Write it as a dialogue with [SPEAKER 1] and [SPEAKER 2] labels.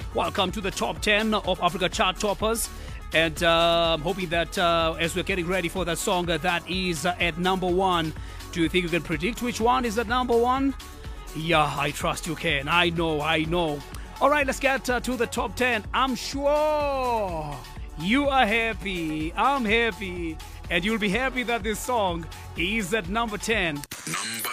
[SPEAKER 1] Welcome to the top 10 of Africa chart toppers. And I'm hoping that as we're getting ready for that song that is at number 1, do you think you can predict which one is at number 1? Yeah, I trust you can. I know. All right, let's get to the top 10. I'm sure you are happy. I'm happy. And you'll be happy that this song is at number 10.